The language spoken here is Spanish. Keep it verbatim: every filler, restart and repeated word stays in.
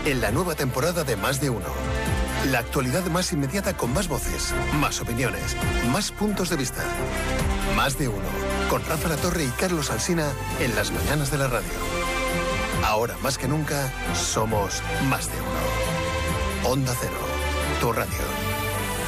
en la nueva temporada de Más de Uno. La actualidad más inmediata con más voces, más opiniones, más puntos de vista. Más de Uno, con Rafa La Torre y Carlos Alsina en las mañanas de la radio. Ahora más que nunca, somos Más de Uno. Onda Cero, tu radio.